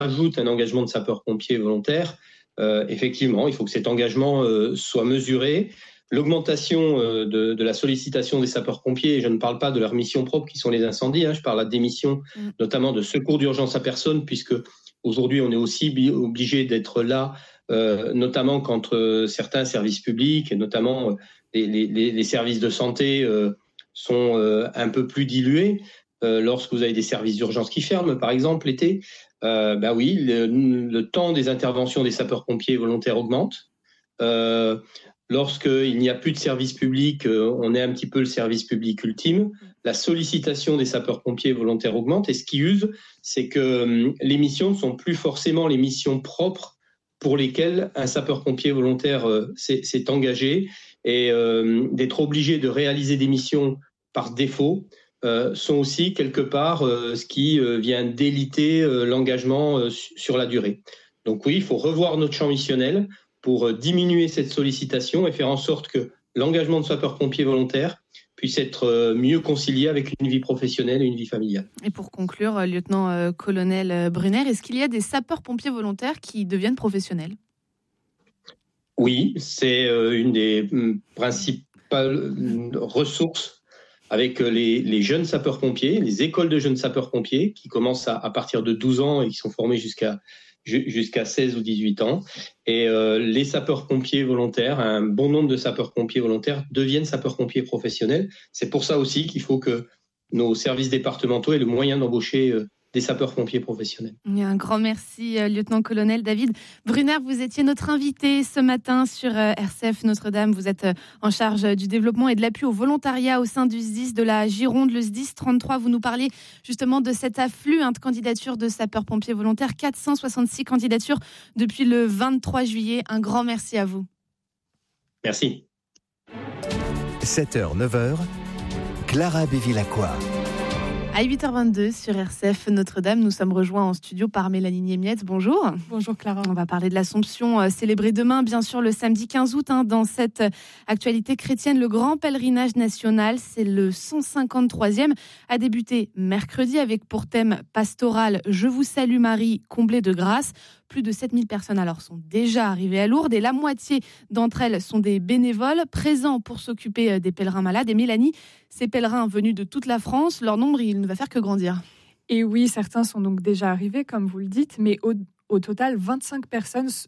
rajoute un engagement de sapeur-pompier volontaire, effectivement, il faut que cet engagement soit mesuré. L'augmentation de la sollicitation des sapeurs-pompiers, et je ne parle pas de leur mission propre qui sont les incendies, je parle de des missions notamment de secours d'urgence à personne, puisque aujourd'hui on est aussi obligé d'être là, notamment quand certains services publics, et notamment les services de santé sont un peu plus dilués. Lorsque vous avez des services d'urgence qui ferment, par exemple, l'été, oui, le temps des interventions des sapeurs-pompiers volontaires augmente. Lorsqu'il n'y a plus de service public, on est un petit peu le service public ultime. La sollicitation des sapeurs-pompiers volontaires augmente. Et ce qui use, c'est que les missions ne sont plus forcément les missions propres pour lesquelles un sapeur-pompier volontaire s'est engagé. Et d'être obligé de réaliser des missions par défaut sont aussi quelque part ce qui vient déliter l'engagement sur la durée. Donc oui, il faut revoir notre champ missionnel pour diminuer cette sollicitation et faire en sorte que l'engagement de sapeur-pompier volontaire puisse être mieux concilié avec une vie professionnelle et une vie familiale. Et pour conclure, lieutenant-colonel Brunner, est-ce qu'il y a des sapeurs-pompiers volontaires qui deviennent professionnels ? Oui, c'est une des principales ressources avec les jeunes sapeurs-pompiers, les écoles de jeunes sapeurs-pompiers qui commencent à partir de 12 ans et qui sont formés jusqu'à 16 ou 18 ans. Et les sapeurs-pompiers volontaires, un bon nombre de sapeurs-pompiers volontaires deviennent sapeurs-pompiers professionnels. C'est pour ça aussi qu'il faut que nos services départementaux aient le moyen d'embaucher des sapeurs-pompiers professionnels. Et un grand merci, lieutenant-colonel David Brunner. Vous étiez notre invité ce matin sur RCF Notre-Dame. Vous êtes en charge du développement et de l'appui au volontariat au sein du SDIS de la Gironde, le SDIS 33. Vous nous parliez justement de cet afflux de candidatures de sapeurs-pompiers volontaires. 466 candidatures depuis le 23 juillet. Un grand merci à vous. Merci. 7h, 9h, Clara Bévilacqua. À 8h22 sur RCF Notre-Dame, nous sommes rejoints en studio par Mélanie Niemietz. Bonjour. Bonjour Clara. On va parler de l'Assomption célébrée demain, bien sûr le samedi 15 août. Dans cette actualité chrétienne, le grand pèlerinage national, c'est le 153e, a débuté mercredi avec pour thème pastoral « Je vous salue Marie, comblée de grâce ». Plus de 7000 personnes alors sont déjà arrivées à Lourdes et la moitié d'entre elles sont des bénévoles présents pour s'occuper des pèlerins malades. Et Mélanie, ces pèlerins venus de toute la France, leur nombre, il ne va faire que grandir. Et oui, certains sont donc déjà arrivés, comme vous le dites, mais au total, 25 000 personnes sont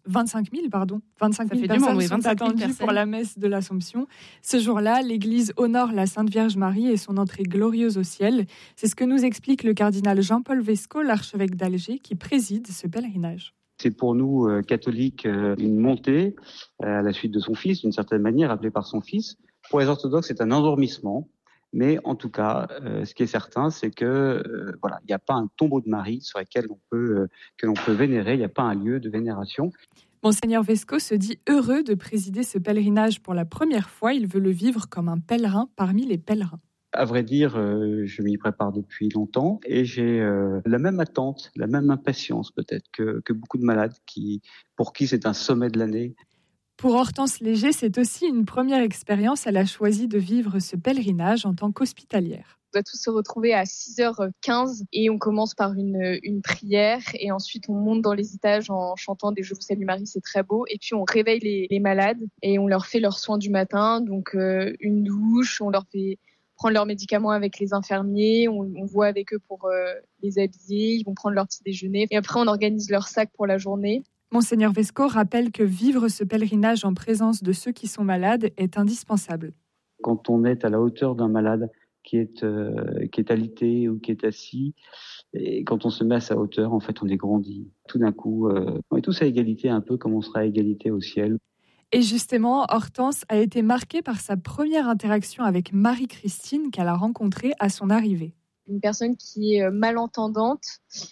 attendues pour la messe de l'Assomption. Ce jour-là, l'Église honore la Sainte Vierge Marie et son entrée glorieuse au ciel. C'est ce que nous explique le cardinal Jean-Paul Vesco, l'archevêque d'Alger, qui préside ce pèlerinage. C'est pour nous, catholiques, une montée à la suite de son fils, d'une certaine manière, appelé par son fils. Pour les orthodoxes, c'est un endormissement. Mais en tout cas, ce qui est certain, c'est que il n'y a pas un tombeau de Marie sur lequel que l'on peut vénérer. Il n'y a pas un lieu de vénération. Monseigneur Vesco se dit heureux de présider ce pèlerinage pour la première fois. Il veut le vivre comme un pèlerin parmi les pèlerins. À vrai dire, je m'y prépare depuis longtemps et j'ai la même attente, la même impatience peut-être que beaucoup de malades pour qui c'est un sommet de l'année. Pour Hortense Léger, c'est aussi une première expérience. Elle a choisi de vivre ce pèlerinage en tant qu'hospitalière. On doit tous se retrouver à 6h15 et on commence par une prière et ensuite on monte dans les étages en chantant des « Je vous salue Marie », c'est très beau. Et puis on réveille les malades et on leur fait leurs soins du matin, donc une douche, on leur fait prendre leurs médicaments avec les infirmiers, on voit avec eux pour les habiller, ils vont prendre leur petit déjeuner et après on organise leur sac pour la journée. Monseigneur Vesco rappelle que vivre ce pèlerinage en présence de ceux qui sont malades est indispensable. Quand on est à la hauteur d'un malade qui est alité ou qui est assis, et quand on se met à sa hauteur, en fait, on est grandi. Tout d'un coup, on est tous à égalité, un peu comme on sera à égalité au ciel. Et justement, Hortense a été marquée par sa première interaction avec Marie-Christine qu'elle a rencontrée à son arrivée. Une personne qui est malentendante,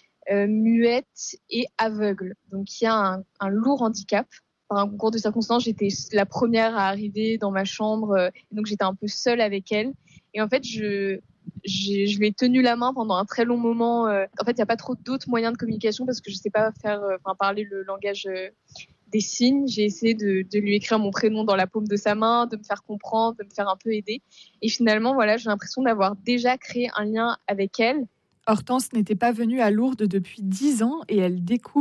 muette et aveugle. Donc il y a un lourd handicap. Par un concours de circonstances, j'étais la première à arriver dans ma chambre, donc j'étais un peu seule avec elle. Et en fait, je lui ai tenu la main pendant un très long moment. En fait, il n'y a pas trop d'autres moyens de communication parce que je ne sais pas parler le langage des signes. J'ai essayé de lui écrire mon prénom dans la paume de sa main, de me faire comprendre, de me faire un peu aider. Et finalement, j'ai l'impression d'avoir déjà créé un lien avec elle. Hortense n'était pas venue à Lourdes depuis 10 ans et elle découvre